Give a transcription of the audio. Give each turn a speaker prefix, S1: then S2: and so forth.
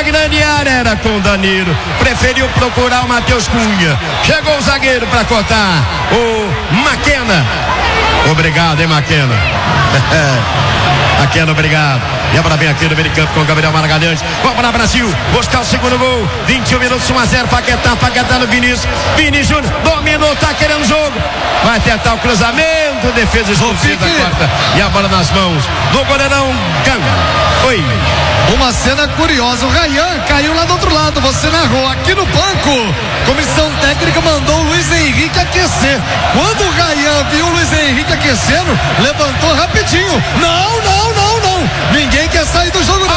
S1: grande área, era com o Danilo. Preferiu procurar o Matheus Cunha. Chegou o zagueiro para cortar. O Maquena. Obrigado, hein, Maquena. Maquena, obrigado. E agora vem aqui no meio campo com o Gabriel Magalhães. Vamos lá, Brasil. Buscar o segundo gol. 21 minutos, 1-0. Paquetá no Vinícius. Vinícius Júnior dominou, tá querendo jogo. Vai tentar o cruzamento. Defesa expulsiva, corta. E a bola nas mãos do goleirão Ganga. Oi.
S2: Uma cena curiosa, o Ryan caiu lá do outro lado, você narrou aqui no banco. Comissão técnica mandou o Luiz Henrique aquecer. Quando o Ryan viu o Luiz Henrique aquecendo, levantou rapidinho. Não. Ninguém quer sair do jogo